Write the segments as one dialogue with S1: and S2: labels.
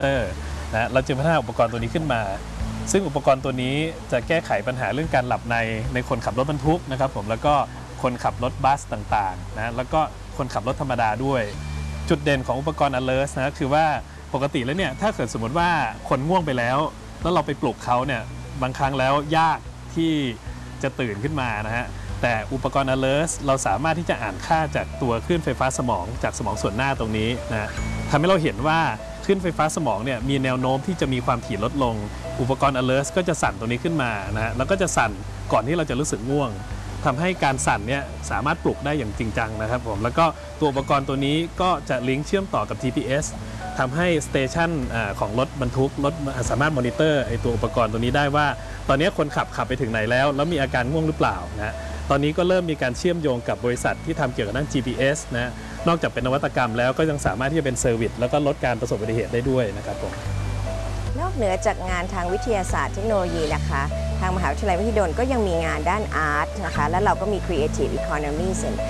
S1: นะเราจึงพัฒนาอุปกรณ์ตัวนี้ขึ้นมาซึ่งอุปกรณ์ตัวนี้จะแก้ไขปัญหาเรื่องการหลับในคนขับรถบรรทุกนะครับผมแล้วก็คนขับรถบัสต่างๆนะแล้วก็คนขับรถธรรมดาด้วยจุดเด่นของอุปกรณ์ alert นะคือว่าปกติแล้วเนี่ยถ้าเกิดสมมติว่าคนง่วงไปแล้วเราไปปลุกเขาเนี่ยบางครั้งแล้วยากที่จะตื่นขึ้นมานะฮะแต่อุปกรณ์ alert เราสามารถที่จะอ่านค่าจากตัวคลื่นไฟฟ้าสมองจากสมองส่วนหน้าตรงนี้นะทำให้เราเห็นว่าคลื่นไฟฟ้าสมองเนี่ยมีแนวโน้มที่จะมีความถี่ลดลงอุปกรณ์ alert ก็จะสั่นตรงนี้ขึ้นมานะแล้วก็จะสั่นก่อนที่เราจะรู้สึกง่วงทำให้การสั่นเนี่ยสามารถปลุกได้อย่างจริงจังนะครับผมแล้วก็ตัวอุปกรณ์ตัวนี้ก็จะลิงก์เชื่อมต่อกับ GPS ทำให้สเตชันของรถบรรทุกรถสามารถมอนิเตอร์ตัวอุปกรณ์ตัวนี้ได้ว่าตอนนี้คนขับไปถึงไหนแล้วมีอาการง่วงหรือเปล่านะตอนนี้ก็เริ่มมีการเชื่อมโยงกับบริษัทที่ทำเกี่ยวกับด้าน GPS นะนอกจากเป็นนวัตกรรมแล้วก็ยังสามารถที่จะเป็นเซอร์วิสแล้วก็ลดการประสบอุบัติเหตุได้ด้วยนะครับผม
S2: นอกเหนือจากงานทางวิทยาศาสตร์เทคโนโลยีนะคะทางมหาวิทยาลัยมหิดลก็ยังมีงานด้านอาร์ตนะคะแล้วเราก็มี Creative Economy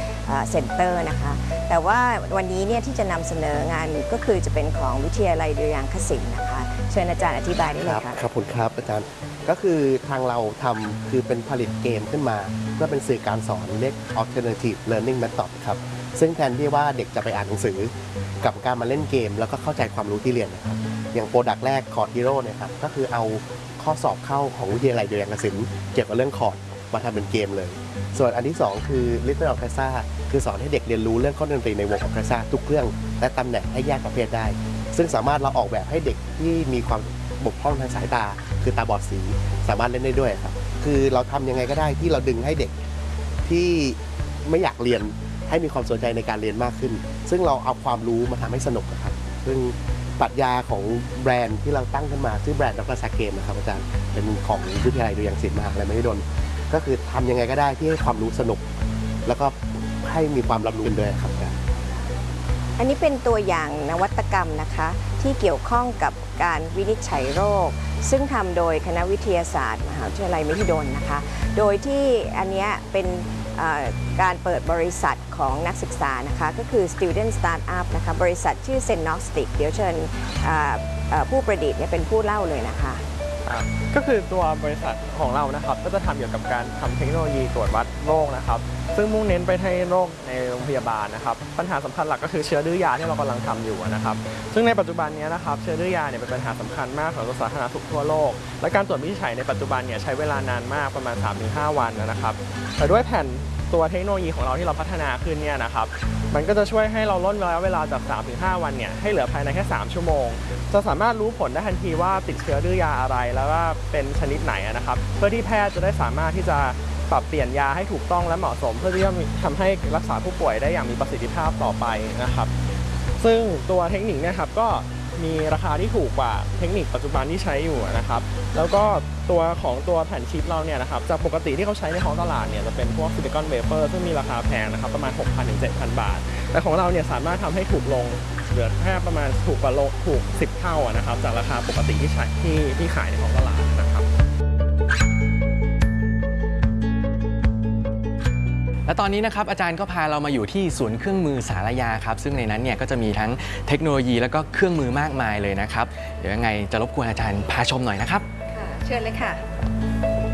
S2: Center นะคะแต่ว่าวันนี้เนี่ยที่จะนำเสนองานก็คือจะเป็นของวิทยาลัยดุริยางคศิลป์นะคะเชิญอาจารย์อธิบายได้เลยค่ะ
S3: ขอบคุณครับอาจารย์ก็คือทางเราทำคือเป็นผลิตเกมขึ้นมาเพื่อเป็นสื่อการสอนเรียก Alternative Learning Method ครับซึ่งแทนที่ว่าเด็กจะไปอ่านหนังสือกับการมาเล่นเกมแล้วก็เข้าใจความรู้ที่เรียนนะครับอย่างโปรดักต์แรกคอร์ดฮีโร่เนี่ยครับก็คือเอาข้อสอบเข้าของวิทยาลัยดุริยางคศิลป์เกี่ยวกับเรื่องคอร์ดมาทำเป็นเกมเลยส่วนอันที่2คือ Little Orchestra คือสอนให้เด็กเรียนรู้เรื่องข้อดนตรีในวงออร์เคสตราทุกเครื่องและตำแหน่งให้แยกประเภทได้ซึ่งสามารถเราออกแบบให้เด็กที่มีความบกพร่องทางสายตาคือตาบอดสีสามารถเล่นได้ด้วยครับคือเราทำยังไงก็ได้ที่เราดึงให้เด็กที่ไม่อยากเรียนให้มีความสนใจในการเรียนมากขึ้นซึ่งเราเอาความรู้มาทำให้สนุกครับซึ่งปรัชญาของแบรนด์ที่เราตั้งขึ้นมาชื่อแบรนด์ดร.ซาเกมนะครับอาจารย์เป็นของวิทยาลัยดุริยางคศิลป์มหาวิทยาลัยมหิดลก็คือทำยังไงก็ได้ที่ให้ความรู้สนุกแล้วก็ให้มีความรับรู้ด้วยครับ
S2: อันนี้เป็นตัวอย่างนวัตกรรมนะคะที่เกี่ยวข้องกับการวินิจฉัยโรคซึ่งทำโดยคณะวิทยาศาสตร์มหาวิทยาลัยมหิดลนะคะโดยที่อันนี้เป็นการเปิดบริษัทของนักศึกษานะคะก็คือ Student Startup นะคะบริษัทชื่อ Zenostic เดี๋ยวเชิญผู้ประดิษฐ์เป็นผู้เล่าเลยนะคะ
S4: ก็คือตัวบริษัทของเรานะครับก็จะทำเกี่ยวกับการทำเทคโนโลยีตรวจวัดโรคนะครับซึ่งมุ่งเน้นไปให้โรคในโรงพยาบาลนะครับปัญหาสำคัญหลักก็คือเชื้อดื้อยาที่เรากำลังทำอยู่นะครับซึ่งในปัจจุบันนี้นะครับเชื้อดื้อยาเป็นปัญหาสำคัญมากของสาธารณสุขทั่วโลกและการตรวจวินิจฉัยในปัจจุบันใช้เวลานานมากประมาณ 3-5 วันนะครับแต่ด้วยแผ่นตัวเทคโนโลยีของเราที่เราพัฒนาขึ้นนะครับมันก็จะช่วยให้เราลดระยะเวลาจาก 3-5 วันให้เหลือภายในแค่ 3 ชั่วโมงจะสามารถรู้ผลได้ทันทีว่าติดเชื้อดื้อยาอะไรแล้วว่าเป็นชนิดไหนนะครับเพื่อที่แพทย์จะได้สามารถที่จะปรับเปลี่ยนยาให้ถูกต้องและเหมาะสมเพื่อที่จะทำให้รักษาผู้ป่วยได้อย่างมีประสิทธิภาพต่อไปนะครับซึ่งตัวเทคนิคเนี่ยครับก็มีราคาที่ถูกกว่าเทคนิคปัจจุบันที่ใช้อยู่นะครับแล้วก็ตัวของตัวแผ่นชิปเราเนี่ยนะครับจากปกติที่เขาใช้ในท้องตลาดเนี่ยจะเป็นพวกซิลิคอนเวเฟอร์ซึ่งมีราคาแพงนะครับประมาณ 6,000 ถึง 7,000 บาทแต่ของเราเนี่ยสามารถทำให้ถูกลงเหลือแค่ประมาณถูกกว่าถูก10 เท่านะครับจากราคาปกติที่ขายในท้องตลาดนะครับ
S5: และตอนนี้นะครับอาจารย์ก็พาเรามาอยู่ที่ศูนย์เครื่องมือสารยาครับซึ่งในนั้นเนี่ยก็จะมีทั้งเทคโนโลยีแล้วก็เครื่องมือมากมายเลยนะครับเดี๋ยวยังไงจะรบกวนอาจารย์พาชมหน่อยนะครับ
S2: ค่ะเชิญเลยค่ะ